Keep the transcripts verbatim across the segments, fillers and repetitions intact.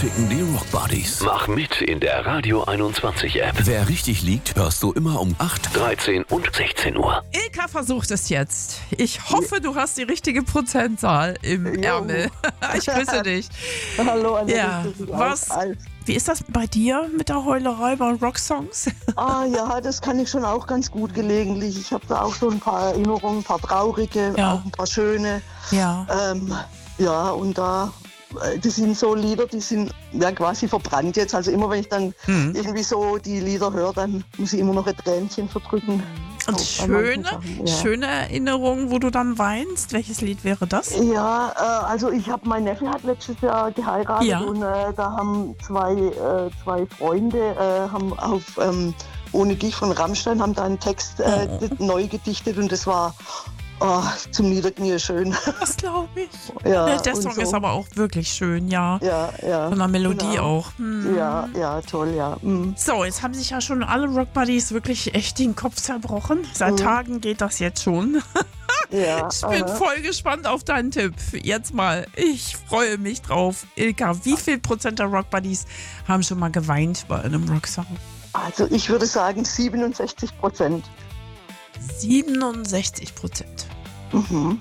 ticken die Rockbuddies. Mach mit in der Radio einundzwanzig App. Wer richtig liegt, hörst du immer um acht, dreizehn und sechzehn Uhr. Ilka versucht es jetzt. Ich hoffe, du hast die richtige Prozentzahl im Jo. Ärmel. Ich grüße dich. Hallo, Annette. Ja, ich grüße dich was- auch. Alles. Wie ist das bei dir mit der Heulerei bei Rocksongs? Ah ja, das kann ich schon auch ganz gut gelegentlich. Ich habe da auch so ein paar Erinnerungen, ein paar traurige, Ja. auch ein paar schöne. Ja. Ähm, ja, und da, äh, das sind so Lieder, die sind ja quasi verbrannt jetzt. Also immer wenn ich dann Mhm. irgendwie so die Lieder höre, dann muss ich immer noch ein Tränchen verdrücken. Und So, bei manchen schöne, Sachen, ja. schöne Erinnerungen, wo du dann weinst. Welches Lied wäre das? Ja, äh, also ich habe, mein Neffe hat letztes Jahr geheiratet Ja. und äh, da haben zwei, äh, zwei Freunde äh, haben auf ähm, Ohne dich von Rammstein haben da einen Text äh, Oh. neu gedichtet und das war oh, zum Niederknie schön. Das glaube ich. Ja, Der und Song so. ist aber auch wirklich schön, ja. Ja, ja. Von der Melodie genau. auch. Hm. Ja, ja, toll, ja. Mm. So, jetzt haben sich ja schon alle Rockbuddies wirklich echt den Kopf zerbrochen. Seit Mhm. Tagen geht das jetzt schon. Ja, Ich bin aha. voll gespannt auf deinen Tipp. Jetzt mal, ich freue mich drauf. Ilka, wie viel Prozent der Rockbuddies haben schon mal geweint bei einem Rocksong? Also ich würde sagen siebenundsechzig Prozent. siebenundsechzig Prozent. Mhm.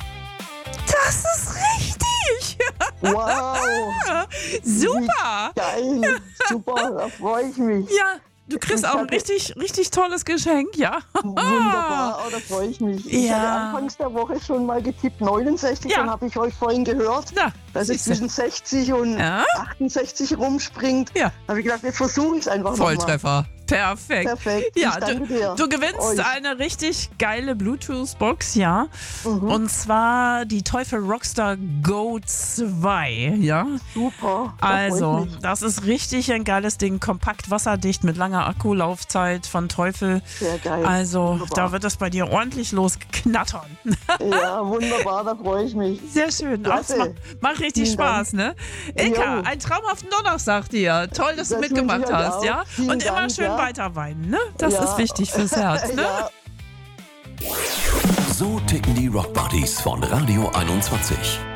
Das ist richtig! Wow, Super! geil, super, da freue ich mich. Ja, du kriegst Ich auch ein hatte- richtig, richtig tolles Geschenk, ja? Wunderbar, oh, da freue ich mich. Ich Ja. hatte anfangs der Woche schon mal getippt neunundsechzig, Ja. dann habe ich euch vorhin gehört, Na, dass es siehste. zwischen sechzig und Ja? achtundsechzig rumspringt. Ja. Da habe ich gedacht, jetzt versuche ich es einfach nochmal. Volltreffer. Perfekt. Perfekt, Ja, ich danke du, dir. du gewinnst Euch. eine richtig geile Bluetooth-Box, ja. Mhm. Und zwar die Teufel Rockstar Go zwei, ja. Super. da freu Also, ich mich. das ist richtig ein geiles Ding. Kompakt, wasserdicht, mit langer Akkulaufzeit von Teufel. Sehr geil. Also, Wunderbar. da wird es bei dir ordentlich losgeknattern. Ja, wunderbar, da freue ich mich. Sehr schön. Ach, Klasse. das macht, macht richtig Vielen Spaß, ne? Ilka, Jo. einen traumhaften Donnerstag dir. Toll, dass du Das mitgemacht wünsche ich euch hast, auch. ja? Vielen Und immer Dank, schön ja. weiter weinen, ne? Das Ja. ist wichtig fürs Herz, ne? Ja. So ticken die Rockbuddies von Radio einundzwanzig.